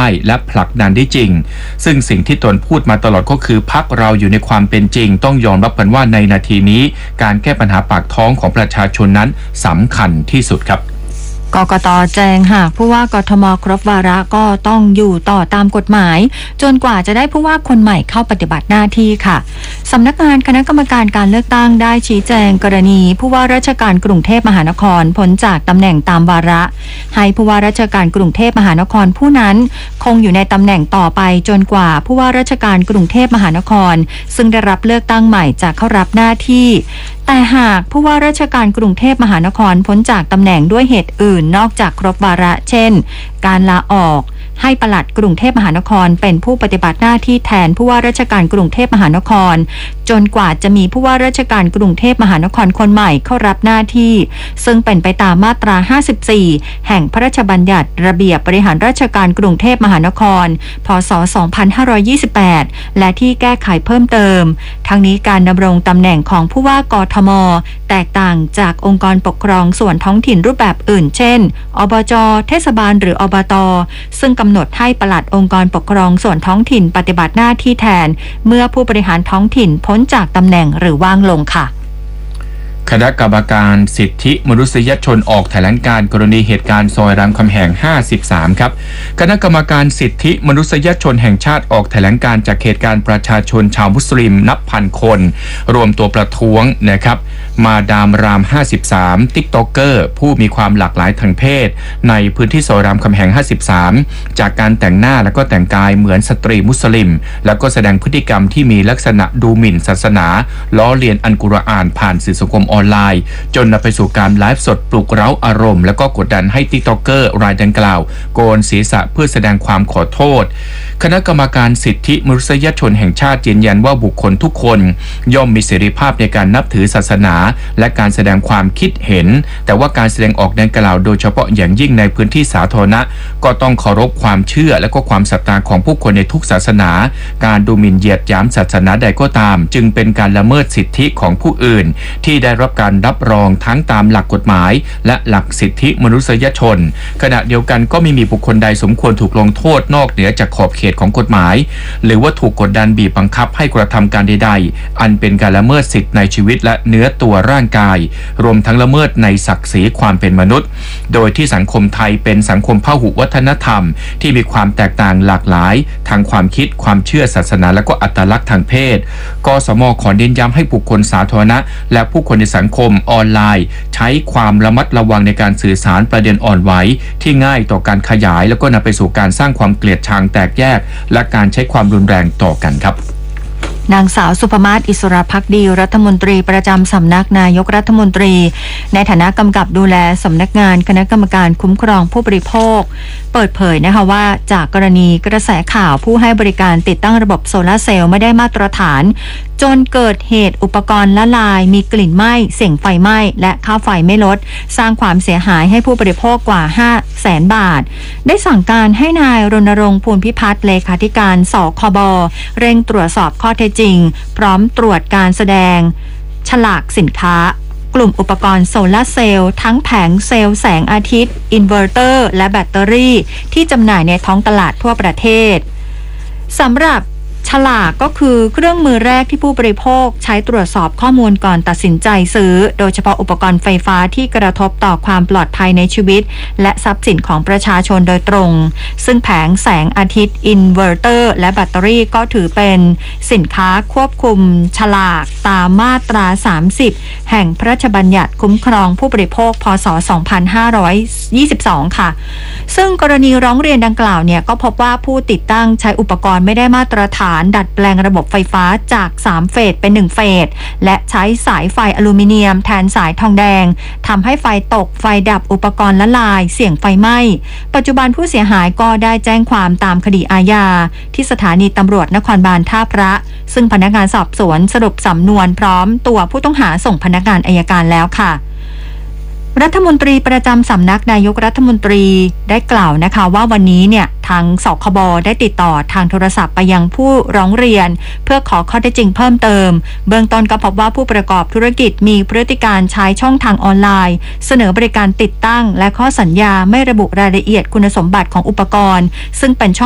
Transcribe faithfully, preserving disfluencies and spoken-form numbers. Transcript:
และผลักดันได้จริงซึ่งสิ่งที่ตนพูดมาตลอดก็คือพรรคเราอยู่ในความเป็นจริงต้องยอมรับกันว่าในนาทีนี้การแก้ปัญหาปากท้องของประชาชนนั้นสำคัญที่สุดครับกต.แจ้งหากผู้ว่ากทม.ครบวาระก็ต้องอยู่ต่อตามกฎหมายจนกว่าจะได้ผู้ว่าคนใหม่เข้าปฏิบัติหน้าที่ค่ะสำนักงานคณะกรรมการการเลือกตั้งได้ชี้แจงกรณีผู้ว่าราชการกรุงเทพมหานครพ้นจากตำแหน่งตามวาระให้ผู้ว่าราชการกรุงเทพมหานครผู้นั้นคงอยู่ในตำแหน่งต่อไปจนกว่าผู้ว่าราชการกรุงเทพมหานครซึ่งได้รับเลือกตั้งใหม่จะเข้ารับหน้าที่แต่หากผู้ว่าราชการกรุงเทพมหานครพ้นจากตำแหน่งด้วยเหตุอื่นนอกจากครบวาระเช่นการลาออกให้ปลัดกรุงเทพมหานครเป็นผู้ปฏิบัติหน้าที่แทนผู้ว่าราชการกรุงเทพมหานครจนกว่าจะมีผู้ว่าราชการกรุงเทพมหานครคนใหม่เข้ารับหน้าที่ซึ่งเป็นไปตามมาตราห้าสิบสี่แห่งพระราชบัญญัติระเบียบบริหารราชการกรุงเทพมหานครพ.ศ. สองพันห้าร้อยยี่สิบแปดและที่แก้ไขเพิ่มเติมทั้งนี้การดำรงตำแหน่งของผู้ว่ากทม.แตกต่างจากองค์กรปกครองส่วนท้องถิ่นรูปแบบอื่นเช่นอบจ.เทศบาลหรืออบต.ซึ่งกำหนดให้ปลัดองค์กรปกครองส่วนท้องถิ่นปฏิบัติหน้าที่แทนเมื่อผู้บริหารท้องถิ่นพ้นจากตำแหน่งหรือว่างลงค่ะคณะกรรมการสิทธิมนุษยชนออกแถลงการกรณีเหตุการณ์ซอยรามคำแหงห้าสิบสามครับคณะกรรมการสิทธิมนุษยชนแห่งชาติออกแถลงการจากเหตุการณ์ประชาชนชาวมุสลิมนับพันคนรวมตัวประท้วงนะครับมาดามรามห้าสิบสามติ๊กต็อกเกอร์ผู้มีความหลากหลายทางเพศในพื้นที่ซอยรามคำแหงห้าสิบสามจากการแต่งหน้าและก็แต่งกายเหมือนสตรีมุสลิมแล้วก็แสดงพฤติกรรมที่มีลักษณะดูหมิ่นศาสนาล้อเลียนอัลกุรอานผ่านสื่อสังคมออนไลน์จนนำไปสู่การไลฟ์สดปลุกเร้าอารมณ์และก็กดดันให้ติ๊กต็อกเกอร์รายดังกล่าวโกนศีรษะเพื่อแสดงความขอโทษคณะกรรมการสิทธิมนุษยชนแห่งชาติยืนยันว่าบุคคลทุกคนย่อมมีเสรีภาพในการนับถือศาสนาและการแสดงความคิดเห็นแต่ว่าการแสดงออกดังกล่าวโดยเฉพาะอย่างยิ่งในพื้นที่สาธารณะก็ต้องเคารพความเชื่อและก็ความศรัทธาของผู้คนในทุกศาสนาการดูหมิ่นเหยียดหยามศาสนาใดก็ตามจึงเป็นการละเมิดสิทธิของผู้อื่นที่ได้รับการรับรองทั้งตามหลักกฎหมายและหลักสิทธิมนุษยชนขณะเดียวกันก็ไม่มีบุคคลใดสมควรถูกลงโทษนอกเหนือจากขอบเขตของกฎหมายหรือว่าถูกกดดันบีบบังคับให้กระทำการใดๆอันเป็นการละเมิดสิทธิในชีวิตและเนื้อตัวร่างกายรวมทั้งละเมิดในศักดิ์ศรีความเป็นมนุษย์โดยที่สังคมไทยเป็นสังคมพหุวัฒนธรรมที่มีความแตกต่างหลากหลายทางความคิดความเชื่อศาสนาและก็อัตลักษณ์ทางเพศกสม.ขอเน้นย้ำให้บุคคลสาธารณะและผู้คนในสังคมออนไลน์ใช้ความระมัดระวังในการสื่อสารประเด็นอ่อนไหวที่ง่ายต่อการขยายแล้วก็นำไปสู่การสร้างความเกลียดชังแตกแยกและการใช้ความรุนแรงต่อกันครับนางสาวสุภมาศอิสระภักดีรัฐมนตรีประจำสำนักนายกรัฐมนตรีในฐานะกำกับดูแลสำนักงานคณะกรรมการคุ้มครองผู้บริโภคเปิดเผยนะคะว่าจากกรณีกระแสข่าวผู้ให้บริการติดตั้งระบบโซลาร์เซลล์ไม่ได้มาตรฐานจนเกิดเหตุอุปกรณ์ละลายมีกลิ่นไหม้เสี่ยงไฟไหม้และค่าไฟไม่ลดสร้างความเสียหายให้ผู้บริโภคกว่า ห้าแสน บาทได้สั่งการให้นายรณรงค์ภูลพิพัฒน์เลขาธิการสคบเร่งตรวจสอบข้อเท็จจริงพร้อมตรวจการแสดงฉลากสินค้ากลุ่มอุปกรณ์โซลาร์เซลล์ทั้งแผงเซลล์แสงอาทิตย์อินเวอร์เตอร์และแบตเตอรี่ที่จำหน่ายในท้องตลาดทั่วประเทศสำหรับฉลากก็คือเครื่องมือแรกที่ผู้บริโภคใช้ตรวจสอบข้อมูลก่อนตัดสินใจซื้อโดยเฉพาะอุปกรณ์ไฟฟ้าที่กระทบต่อความปลอดภัยในชีวิตและทรัพย์สินของประชาชนโดยตรงซึ่งแผงแสงอาทิตย์อินเวอร์เตอร์และแบตเตอรี่ก็ถือเป็นสินค้าควบคุมฉลากตามมาตราสามสิบแห่งพระราชบัญญัติคุ้มครองผู้บริโภคพ.ศ. สองพันห้าร้อยยี่สิบสองค่ะซึ่งกรณีร้องเรียนดังกล่าวเนี่ยก็พบว่าผู้ติดตั้งใช้อุปกรณ์ไม่ได้มาตรฐานดัดแปลงระบบไฟฟ้าจากสามเฟสเป็นหนึ่งเฟสและใช้สายไฟอลูมิเนียมแทนสายทองแดงทำให้ไฟตกไฟดับอุปกรณ์ละลายเสี่ยงไฟไหม้ปัจจุบันผู้เสียหายก็ได้แจ้งความตามคดีอาญาที่สถานีตำรวจนครบาลท่าพระซึ่งพนักงานสอบสวนสรุปสำนวนพร้อมตัวผู้ต้องหาส่งพนักงานอัยการแล้วค่ะรัฐมนตรีประจำสำนักนายกรัฐมนตรีได้กล่าวนะคะว่าวันนี้เนี่ยทางสคบได้ติดต่อทางโทรศัพท์ไปยังผู้ร้องเรียนเพื่อขอข้อเท็จจริงเพิ่มเติมเบื้องต้นก็พบว่าผู้ประกอบธุรกิจมีพฤติการใช้ช่องทางออนไลน์เสนอบริการติดตั้งและข้อสัญญาไม่ระบุรายละเอียดคุณสมบัติของอุปกรณ์ซึ่งเป็นช่อง